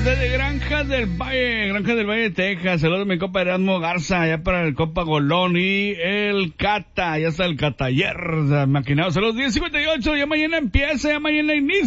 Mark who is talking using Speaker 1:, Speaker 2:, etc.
Speaker 1: desde Granja del Valle, Texas. Saludos a mi compa Erasmo Garza, allá para el compa Golón y el Cata, ya está el Catayer maquinado. Saludos 10:58, ya mañana empieza, ya mañana inicia.